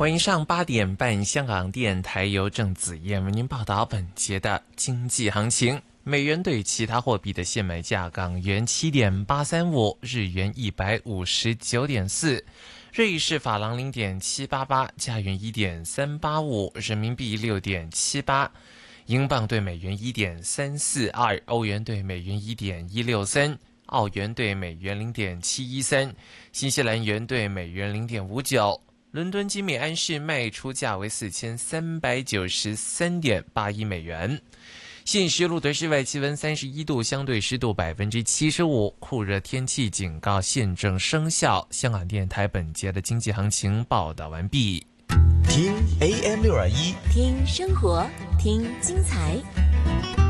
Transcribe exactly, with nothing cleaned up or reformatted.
欢迎上八点半，香港电台由郑子燕为您报道本节的经济行情。美元对其他货币的现买价：港元七点八三五，日元一百五十九点四，瑞士法郎零点七八八，加元一点三八五，人民币六点七八，英镑对美元一点三四二，欧元对美元一点一六三。澳元对美元零点七一三，新西兰元对美元零点五九。伦敦金美安士卖出价为四千三百九十三点八一美元。现时录得室外气温三十一度，相对湿度百分之七十五，酷热天气警告现正生效。香港电台本节的经济行情报道完毕。 听 A M 六二一， 听生活，听精彩。